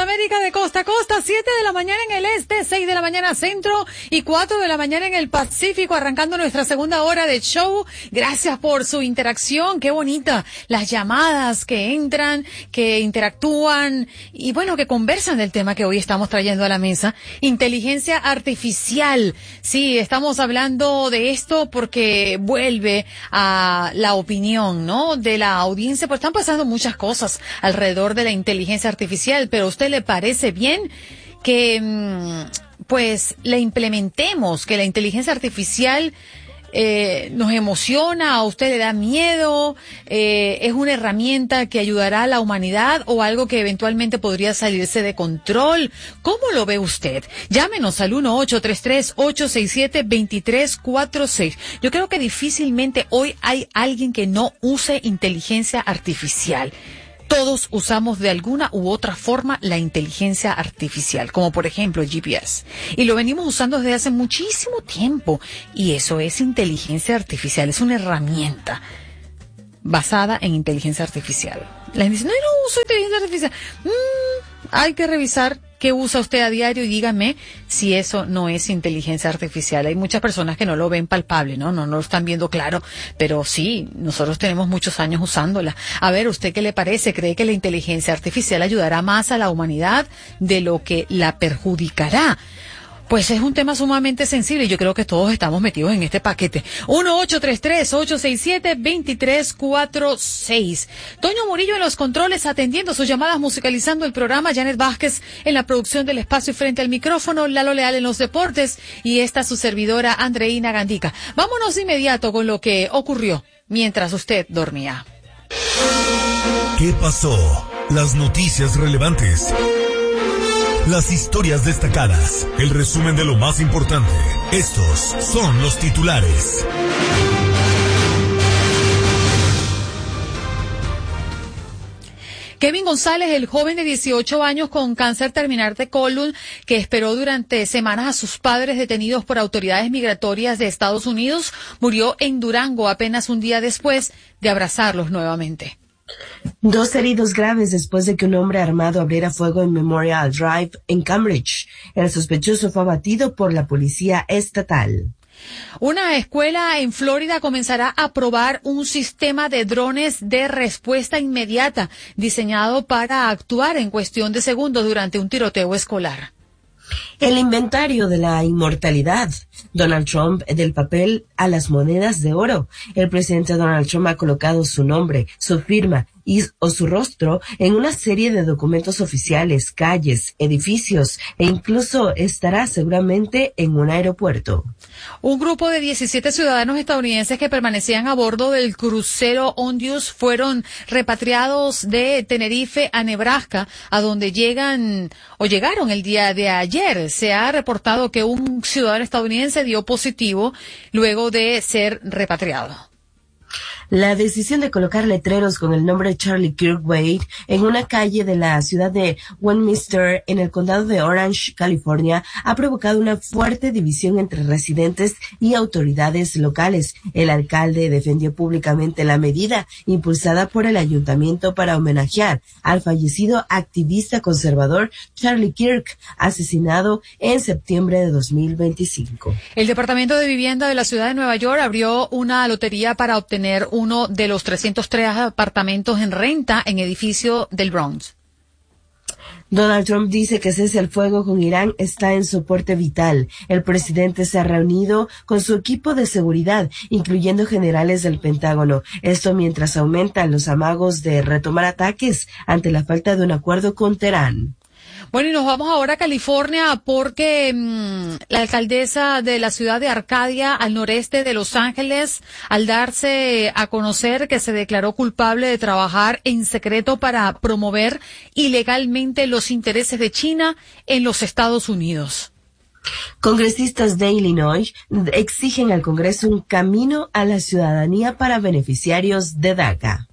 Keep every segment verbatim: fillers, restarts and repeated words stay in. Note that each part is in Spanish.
América de costa a costa, siete de la mañana en el este, seis de la mañana centro y cuatro de la mañana en el Pacífico, arrancando nuestra segunda hora de show. Gracias por su interacción, qué bonita. Las llamadas que entran, que interactúan y bueno, que conversan del tema que hoy estamos trayendo a la mesa. Inteligencia artificial. Sí, estamos hablando de esto porque vuelve a la opinión, ¿no?, de la audiencia, pues están pasando muchas cosas alrededor de la inteligencia artificial, pero ¿a usted le parece bien que pues le implementemos, que la inteligencia artificial eh, nos emociona, a usted le da miedo, eh, es una herramienta que ayudará a la humanidad o algo que eventualmente podría salirse de control? ¿Cómo lo ve usted? Llámenos al uno ocho tres tres, ocho seis siete, dos tres cuatro seis. Yo creo que difícilmente hoy hay alguien que no use inteligencia artificial. Todos usamos de alguna u otra forma la inteligencia artificial, como por ejemplo el G P S. Y lo venimos usando desde hace muchísimo tiempo. Y eso es inteligencia artificial, es una herramienta basada en inteligencia artificial. La gente dice, no, yo no uso inteligencia artificial. Mm, hay que revisar qué usa usted a diario y dígame si eso no es inteligencia artificial. Hay muchas personas que no lo ven palpable, ¿no? No, no lo están viendo claro, pero sí, nosotros tenemos muchos años usándola. A ver, ¿usted qué le parece? ¿Cree que la inteligencia artificial ayudará más a la humanidad de lo que la perjudicará? Pues es un tema sumamente sensible y yo creo que todos estamos metidos en este paquete. uno ocho tres tres, ocho seis siete, dos tres cuatro seis. Toño Murillo en los controles atendiendo sus llamadas, musicalizando el programa. Janet Vázquez en la producción del espacio y frente al micrófono. Lalo Leal en los deportes y esta su servidora Andreina Gandica. Vámonos de inmediato con lo que ocurrió mientras usted dormía. ¿Qué pasó? Las noticias relevantes. Las historias destacadas, el resumen de lo más importante. Estos son los titulares. Kevin González, el joven de dieciocho años con cáncer terminal de colon que esperó durante semanas a sus padres detenidos por autoridades migratorias de Estados Unidos, murió en Durango apenas un día después de abrazarlos nuevamente. Dos heridos graves después de que un hombre armado abriera fuego en Memorial Drive en Cambridge. El sospechoso fue abatido por la policía estatal. Una escuela en Florida comenzará a probar un sistema de drones de respuesta inmediata diseñado para actuar en cuestión de segundos durante un tiroteo escolar. El inventario de la inmortalidad. Donald Trump del papel a las monedas de oro. El presidente Donald Trump ha colocado su nombre, su firma y o su rostro en una serie de documentos oficiales, calles, edificios e incluso estará seguramente en un aeropuerto. Un grupo de diecisiete ciudadanos estadounidenses que permanecían a bordo del crucero Ondius fueron repatriados de Tenerife a Nebraska, a donde llegan o llegaron el día de ayer. Se ha reportado que un ciudadano estadounidense dio positivo luego de ser repatriado. La decisión de colocar letreros con el nombre Charlie Kirk Wade en una calle de la ciudad de Westminster, en el condado de Orange, California, ha provocado una fuerte división entre residentes y autoridades locales. El alcalde defendió públicamente la medida impulsada por el ayuntamiento para homenajear al fallecido activista conservador Charlie Kirk, asesinado en septiembre de dos mil veinticinco. El Departamento de Vivienda de la ciudad de Nueva York abrió una lotería para obtener uno de los trescientos tres apartamentos en renta en edificio del Bronx. Donald Trump dice que cese el fuego con Irán está en soporte vital. El presidente se ha reunido con su equipo de seguridad, incluyendo generales del Pentágono. Esto mientras aumentan los amagos de retomar ataques ante la falta de un acuerdo con Teherán. Bueno, y nos vamos ahora a California porque mmm, la alcaldesa de la ciudad de Arcadia, al noreste de Los Ángeles, al darse a conocer que se declaró culpable de trabajar en secreto para promover ilegalmente los intereses de China en los Estados Unidos. Congresistas de Illinois exigen al Congreso un camino a la ciudadanía para beneficiarios de DACA.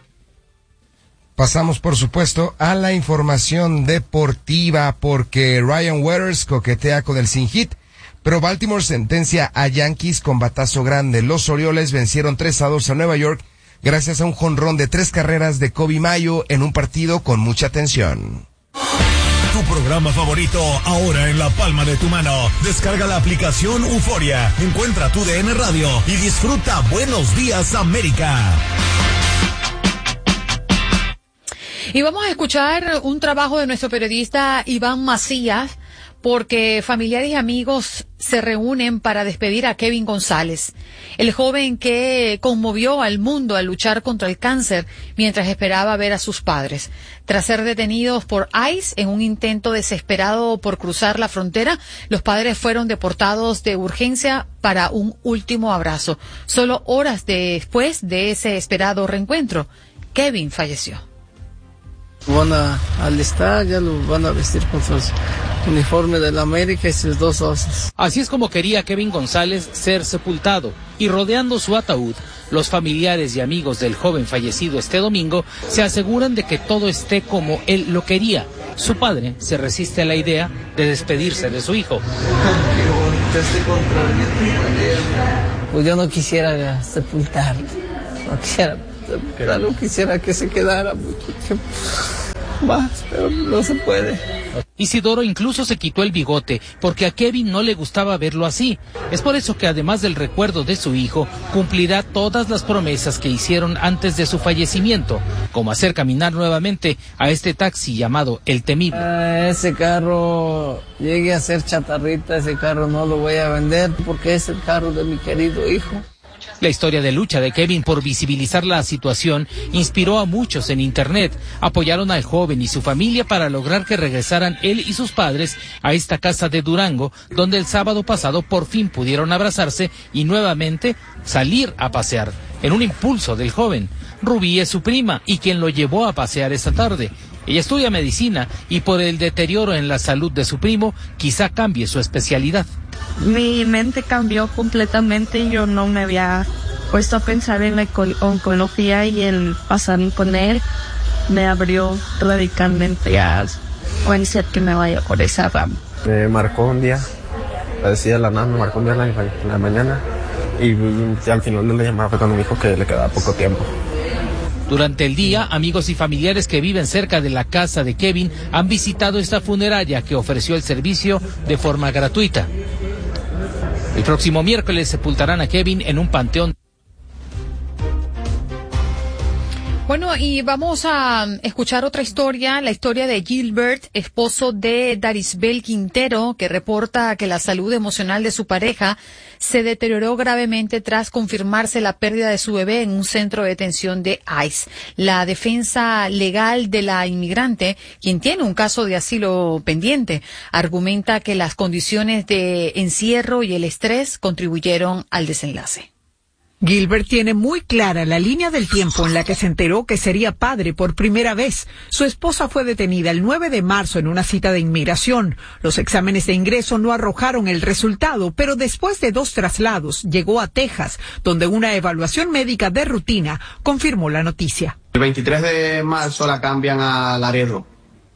Pasamos, por supuesto, a la información deportiva porque Ryan Weathers coquetea con el sin hit, pero Baltimore sentencia a Yankees con batazo grande. Los Orioles vencieron tres a dos a Nueva York gracias a un jonrón de tres carreras de Kobe Mayo en un partido con mucha tensión. Tu programa favorito ahora en la palma de tu mano. Descarga la aplicación Euforia, encuentra tu D N Radio y disfruta Buenos Días América. Y vamos a escuchar un trabajo de nuestro periodista Iván Macías, porque familiares y amigos se reúnen para despedir a Kevin González, el joven que conmovió al mundo al luchar contra el cáncer mientras esperaba ver a sus padres. Tras ser detenidos por ICE en un intento desesperado por cruzar la frontera, los padres fueron deportados de urgencia para un último abrazo. Solo horas después de ese esperado reencuentro, Kevin falleció. Van a alistar, ya lo van a vestir con sus uniformes de la América y sus dos osos. Así es como quería Kevin González ser sepultado, y rodeando su ataúd, los familiares y amigos del joven fallecido este domingo se aseguran de que todo esté como él lo quería. Su padre se resiste a la idea de despedirse de su hijo. Pues yo no quisiera sepultarlo, no quisiera sepultarlo, quisiera que se quedara mucho tiempo más, pero no se puede. Isidoro incluso se quitó el bigote porque a Kevin no le gustaba verlo así. Es por eso que además del recuerdo de su hijo, cumplirá todas las promesas que hicieron antes de su fallecimiento, como hacer caminar nuevamente a este taxi llamado El Temible. Ah, ese carro llegue a ser chatarrita, ese carro no lo voy a vender porque es el carro de mi querido hijo. La historia de lucha de Kevin por visibilizar la situación inspiró a muchos en internet. Apoyaron al joven y su familia para lograr que regresaran él y sus padres a esta casa de Durango, donde el sábado pasado por fin pudieron abrazarse y nuevamente salir a pasear. En un impulso del joven, Rubí es su prima y quien lo llevó a pasear esta tarde. Ella estudia medicina y por el deterioro en la salud de su primo, quizá cambie su especialidad. Mi mente cambió completamente. Yo no me había puesto a pensar en la oncología, y el pasar con él me abrió radicalmente a pensar que me vaya por esa rama. Me marcó un día, decía la nada, me marcó un día en la, en la mañana y, y al final de la llamada fue cuando me dijo que le quedaba poco tiempo. Durante el día, amigos y familiares que viven cerca de la casa de Kevin han visitado esta funeraria que ofreció el servicio de forma gratuita. El próximo miércoles sepultarán a Kevin en un panteón. Bueno, y vamos a escuchar otra historia, la historia de Gilbert, esposo de Darisbel Quintero, que reporta que la salud emocional de su pareja se deterioró gravemente tras confirmarse la pérdida de su bebé en un centro de detención de ICE. La defensa legal de la inmigrante, quien tiene un caso de asilo pendiente, argumenta que las condiciones de encierro y el estrés contribuyeron al desenlace. Gilbert tiene muy clara la línea del tiempo en la que se enteró que sería padre por primera vez. Su esposa fue detenida el nueve de marzo en una cita de inmigración. Los exámenes de ingreso no arrojaron el resultado, pero después de dos traslados llegó a Texas, donde una evaluación médica de rutina confirmó la noticia. El veintitrés de marzo la cambian a Laredo,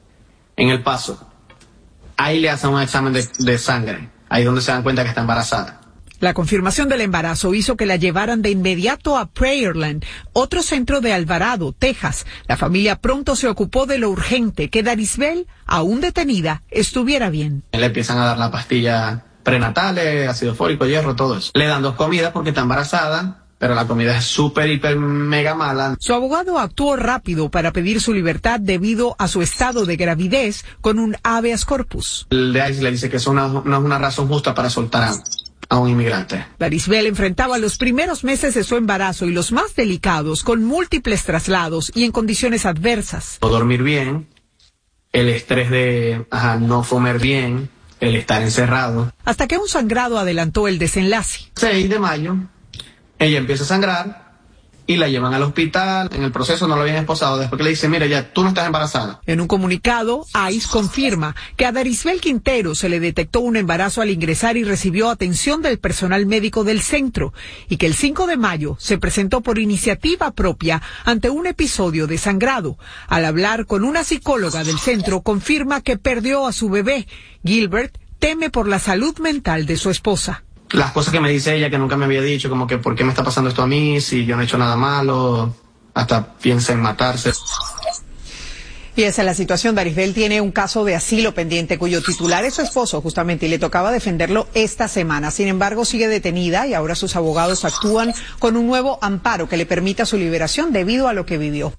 en El Paso. Ahí le hacen un examen de, de sangre, ahí es donde se dan cuenta que está embarazada. La confirmación del embarazo hizo que la llevaran de inmediato a Prayerland, otro centro de Alvarado, Texas. La familia pronto se ocupó de lo urgente, que Darisbel, aún detenida, estuviera bien. Le empiezan a dar las pastillas prenatales, ácido fólico, hierro, todo eso. Le dan dos comidas porque está embarazada, pero la comida es súper, hiper, mega mala. Su abogado actuó rápido para pedir su libertad debido a su estado de gravidez con un habeas corpus. El de ICE le dice que eso no, no es una razón justa para soltar a a un inmigrante. Darisbel enfrentaba los primeros meses de su embarazo y los más delicados, con múltiples traslados y en condiciones adversas. No dormir bien, el estrés de ajá, no comer bien, el estar encerrado. Hasta que un sangrado adelantó el desenlace. seis de mayo, ella empieza a sangrar y la llevan al hospital. En el proceso no lo habían esposado. Después que le dicen, mira, ya tú no estás embarazada. En un comunicado, ICE confirma que a Darisbel Quintero se le detectó un embarazo al ingresar y recibió atención del personal médico del centro, y que el cinco de mayo se presentó por iniciativa propia ante un episodio de sangrado. Al hablar con una psicóloga del centro, confirma que perdió a su bebé. Gilbert teme por la salud mental de su esposa. Las cosas que me dice ella que nunca me había dicho, como que ¿por qué me está pasando esto a mí si yo no he hecho nada malo? Hasta piensa en matarse. Y esa es la situación. Darisbel tiene un caso de asilo pendiente cuyo titular es su esposo justamente y le tocaba defenderlo esta semana. Sin embargo, sigue detenida y ahora sus abogados actúan con un nuevo amparo que le permita su liberación debido a lo que vivió.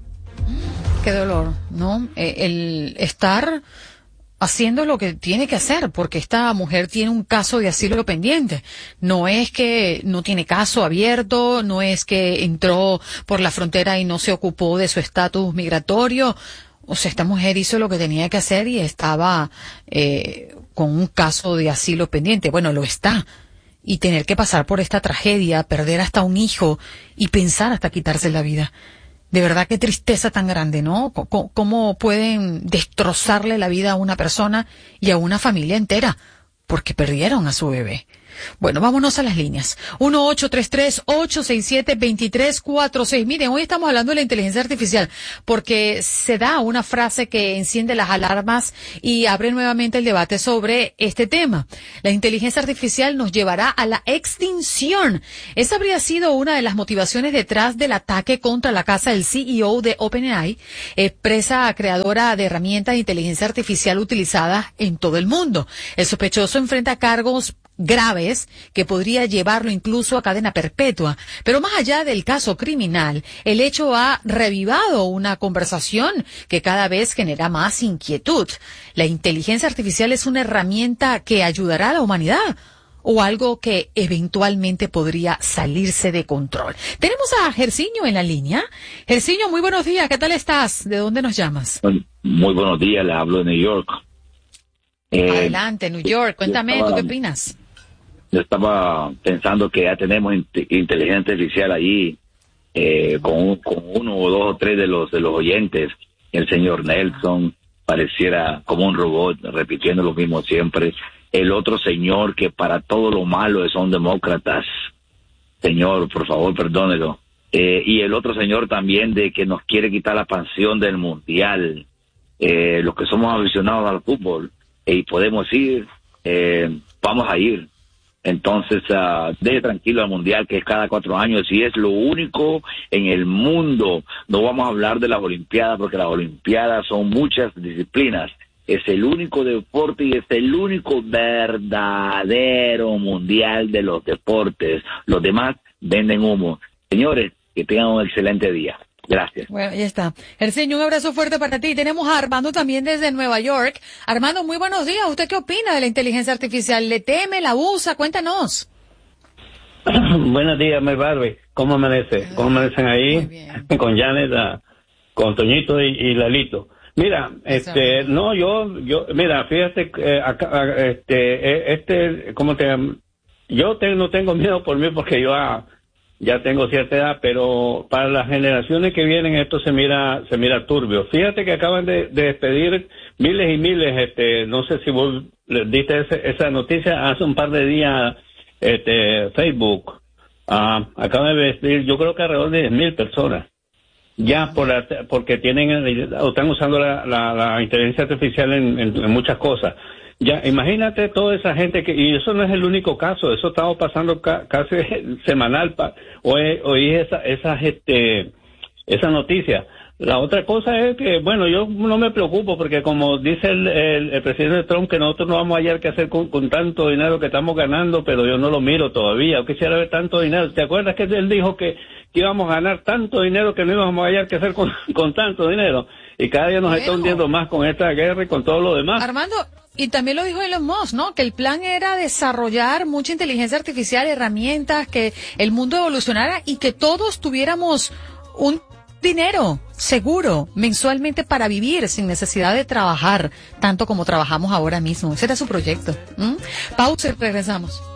Qué dolor, ¿no? Eh, el estar haciendo lo que tiene que hacer, porque esta mujer tiene un caso de asilo pendiente. No es que no tiene caso abierto, no es que entró por la frontera y no se ocupó de su estatus migratorio. O sea, esta mujer hizo lo que tenía que hacer y estaba eh, con un caso de asilo pendiente. Bueno, lo está. Y tener que pasar por esta tragedia, perder hasta un hijo y pensar hasta quitarse la vida. De verdad, qué tristeza tan grande, ¿no? ¿Cómo, cómo pueden destrozarle la vida a una persona y a una familia entera? Porque perdieron a su bebé. Bueno, vámonos a las líneas. uno ocho tres tres, ocho seis siete, dos tres cuatro seis. Miren, hoy estamos hablando de la inteligencia artificial porque se da una frase que enciende las alarmas y abre nuevamente el debate sobre este tema. La inteligencia artificial nos llevará a la extinción. Esa habría sido una de las motivaciones detrás del ataque contra la casa del C E O de OpenAI, empresa creadora de herramientas de inteligencia artificial utilizadas en todo el mundo. El sospechoso enfrenta cargos graves que podría llevarlo incluso a cadena perpetua. Pero más allá del caso criminal, el hecho ha revivado una conversación que cada vez genera más inquietud. ¿La inteligencia artificial es una herramienta que ayudará a la humanidad o algo que eventualmente podría salirse de control? Tenemos a Jerciño en la línea. Jerciño, muy buenos días. ¿Qué tal estás? ¿De dónde nos llamas? Muy buenos días. Le hablo de New York. Eh, Adelante, New York. Cuéntame, estaba, ¿tú qué opinas? Yo estaba pensando que ya tenemos int- inteligencia artificial allí eh, con, con uno o dos o tres de los de los oyentes. El señor Nelson pareciera como un robot repitiendo lo mismo siempre. El otro señor que para todo lo malo son demócratas. Señor, por favor, perdónelo. Eh, y el otro señor también de que nos quiere quitar la pasión del mundial. Eh, los que somos aficionados al fútbol y podemos ir, eh, vamos a ir. Entonces, uh, deje tranquilo al mundial, que es cada cuatro años, y es lo único en el mundo. No vamos a hablar de las olimpiadas, porque las olimpiadas son muchas disciplinas. Es el único deporte y es el único verdadero mundial de los deportes. Los demás venden humo. Señores, que tengan un excelente día. Gracias. Bueno, ya está. Jerciño, un abrazo fuerte para ti. Tenemos a Armando también desde Nueva York. Armando, muy buenos días. ¿Usted qué opina de la inteligencia artificial? ¿Le teme, la usa? Cuéntanos. Buenos días, Mel Barbie. ¿Cómo amanece? ¿Cómo amanecen ahí? Con Janet, uh, con Toñito y, y Lalito. Mira, este, no, yo, yo, mira, fíjate, eh, acá, este, este, ¿cómo te llamas? Yo te, no tengo miedo por mí porque yo ah, ya tengo cierta edad, pero para las generaciones que vienen esto se mira, se mira turbio. Fíjate que acaban de, de despedir miles y miles, este, no sé si vos diste ese, esa noticia hace un par de días, este, Facebook, ah, acaban de despedir, yo creo que alrededor de diez mil personas. Ya por la, porque tienen o están usando la, la, la inteligencia artificial en, en, en muchas cosas. Ya imagínate toda esa gente que, y eso no es el único caso, eso estamos pasando ca, casi semanal. Pa, oí, oí esa esa este esa noticia. La otra cosa es que, bueno, yo no me preocupo porque como dice el, el, el presidente Trump que nosotros no vamos a hallar qué hacer con, con tanto dinero que estamos ganando, pero yo no lo miro todavía. Yo quisiera ver tanto dinero. ¿Te acuerdas que él dijo que, que íbamos a ganar tanto dinero que no íbamos a hallar qué hacer con, con tanto dinero? Y cada día nos bueno. está hundiendo más con esta guerra y con todo lo demás. Armando, y también lo dijo Elon Musk, ¿no? Que el plan era desarrollar mucha inteligencia artificial, herramientas, que el mundo evolucionara y que todos tuviéramos un dinero seguro mensualmente para vivir sin necesidad de trabajar tanto como trabajamos ahora mismo. Ese era su proyecto. ¿Mm? Pausa y regresamos.